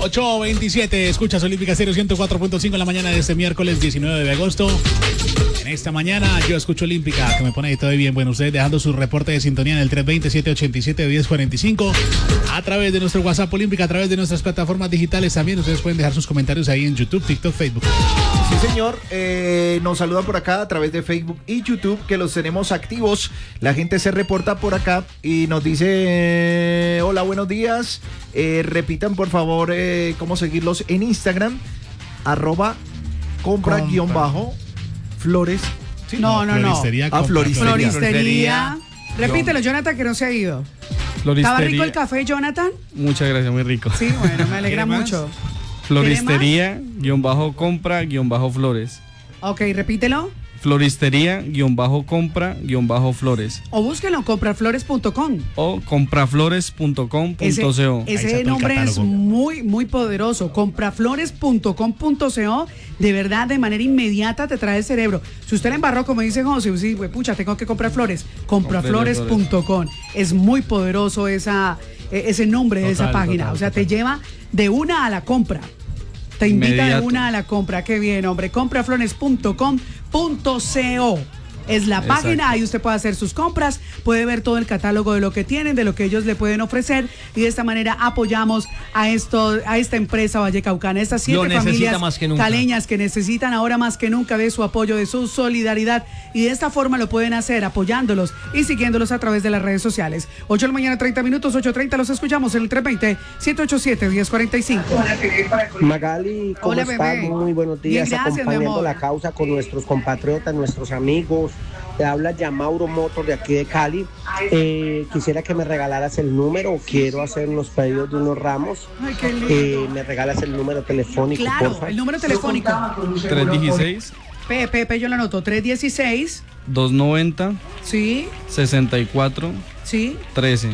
8:27, escuchas Olímpica Estéreo 104.5 en la mañana de este miércoles 19 de agosto. En esta mañana yo escucho Olímpica, que me pone ahí todo bien. Bueno, ustedes dejando su reporte de sintonía en el 320-787-1045 a través de nuestro WhatsApp Olímpica, a través de nuestras plataformas digitales también. Ustedes pueden dejar sus comentarios ahí en YouTube, TikTok, Facebook. Sí, señor. Nos saludan por acá a través de Facebook y YouTube, que los tenemos activos. La gente se reporta por acá y nos dice: hola, buenos días. Repitan, por favor, cómo seguirlos en Instagram. @compra_flores. Sí, no. Floristería. Floristería. Repítelo, Jonathan, que no se ha ido. ¿Estaba rico el café, Jonathan? Muchas gracias, muy rico. Sí, bueno, me alegra mucho. Floristería_compra_flores. Ok, repítelo. Floristería_compra_flores. O búsquenlo, compraflores.com. O compraflores.com.co. Ese nombre es muy poderoso. Compraflores.com.co. De verdad, de manera inmediata te trae el cerebro. Si usted le embarró, como dice José, sí, pucha, tengo que comprar flores. Compraflores.com. Es muy poderoso ese nombre de esa página. O sea, te lleva de una a la compra. Te invita de una a la compra. Qué bien, hombre. Compraflores.com.co es la página. Ahí usted puede hacer sus compras, puede ver todo el catálogo de lo que tienen, de lo que ellos le pueden ofrecer, y de esta manera apoyamos a esta empresa vallecaucana, estas 7 familias caleñas que necesitan ahora más que nunca de su apoyo, de su solidaridad, y de esta forma lo pueden hacer apoyándolos y siguiéndolos a través de las redes sociales. 8 de la mañana, 30 minutos, 8:30, los escuchamos en el 320-787-1045. Magali, ¿cómo estás? Muy buenos días. Bien, gracias, acompañando la causa con nuestros compatriotas, nuestros amigos. Te habla Yamauro Motor de aquí de Cali. Quisiera que me regalaras el número. Quiero hacer unos pedidos de unos ramos. Ay, qué lindo. Me regalas el número telefónico, Claro, porfa. el número telefónico. 316 Pepe, yo lo anoto. 316 290 Sí, 64 sí. 13.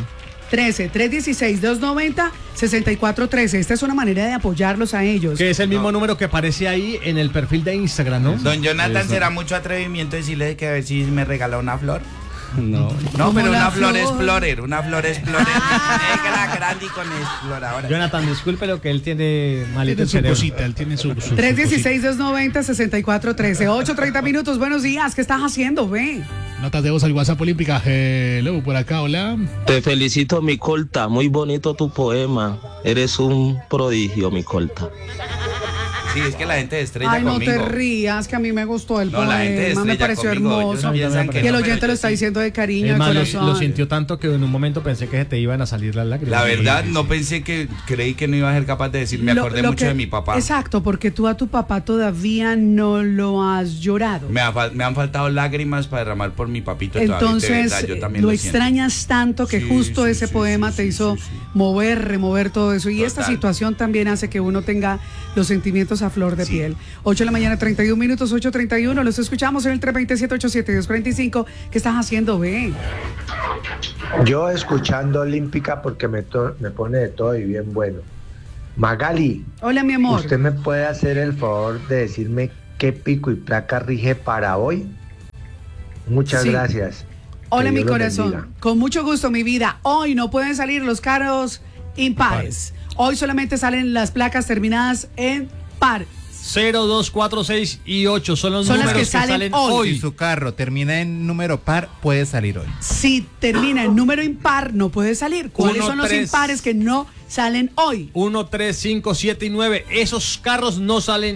316-290-6413. Esta es una manera de apoyarlos a ellos. Que es el mismo número que aparece ahí en el perfil de Instagram, ¿no? Don Jonathan, ¿será mucho atrevimiento decirle que a ver si me regala una flor? No. No, pero la una flor flor? explorer, una flor explorer negra, grande y con exploradora. Jonathan, disculpe lo que él tiene malito Tiene el su cerebro. cosita, él tiene su 316-290-6413. 8:30 minutos. Buenos días. ¿Qué estás haciendo? Ve. Notas de voz al WhatsApp Olímpica. Hello, por acá, hola. Te felicito, mi Colta. Muy bonito tu poema. Eres un prodigio, mi Colta. Sí, es que la gente estrella Ay, no conmigo. te rías, que a mí me gustó el No, la gente poema. Me estrella pareció conmigo. hermoso. Ellos piensan Que no, el pero oyente yo lo está sí. diciendo de cariño, Es de más, corazón. lo sintió tanto que en un momento pensé que se te iban a salir las lágrimas. La verdad, no pensé creí que no iba a ser capaz de decir. Me acordé mucho de mi papá. Exacto, porque tú a tu papá todavía no lo has llorado. Me han faltado lágrimas para derramar por mi papito todavía. De Entonces, verdad, yo también lo siento. extrañas tanto que Sí, justo sí, ese sí, poema sí, te sí, hizo sí, sí. remover todo eso. Y esta Total. situación también hace que uno tenga los sentimientos a flor de piel. 8 de la mañana, 31 minutos, 8:31. Los escuchamos en el 320-787-1045. ¿Qué estás haciendo, ve? Yo escuchando Olímpica porque me pone de todo y bien bueno. Magali, Hola, mi amor. ¿usted me puede hacer el favor de decirme qué pico y placa rige para hoy? Muchas Sí. gracias. Hola, Que mi Dios los corazón. bendiga. Con mucho gusto, mi vida. Hoy no pueden salir los carros impares. Hoy solamente salen las placas terminadas en par. 0, 2, 4, 6 y 8 son los Son las números que salen hoy. Si su carro termina en número par, puede salir hoy. Si termina en número impar, no puede salir. ¿Cuáles 1, son los 3. impares que no salen hoy? 1, 3, 5, 7 y 9. Esos carros no salen